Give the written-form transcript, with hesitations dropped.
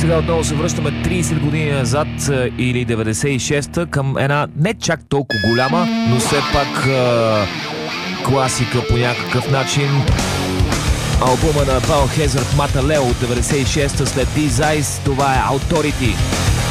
Сега отново се връщаме 30 години назад или 96-та към една не чак толкова голяма, но все пак класика по някакъв начин. Албума на Biohazard Mata Leo от 96-та след These Eyes, това е Authority.